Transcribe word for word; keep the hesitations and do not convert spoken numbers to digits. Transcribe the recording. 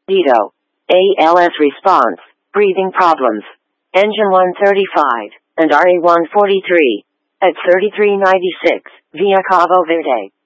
Dito. A L S response. Breathing problems. Engine one thirty-five and R A one forty-three. At thirty-three ninety-six, via Cabo Verde.